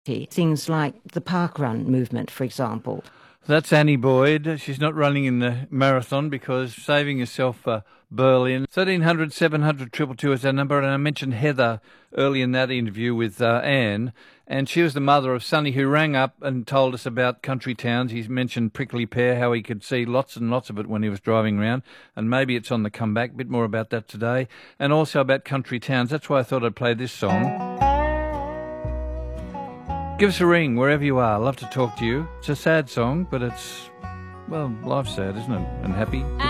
Things like the parkrun movement, for example. That's Annie Boyd. She's not running in the marathon because saving herself for Berlin. 1300 700 222 is our number. And I mentioned Heather early in that interview with Anne. And she was the mother of Sonny, who rang up and told us about country towns. He's mentioned Prickly Pear, how he could see lots and lots of it when he was driving around. And maybe it's on the comeback. A bit more about that today. And also about country towns. That's why I thought I'd play this song. Give us a ring wherever you are. Love to talk to you. It's a sad song, but it's, well, life's sad, isn't it? And happy.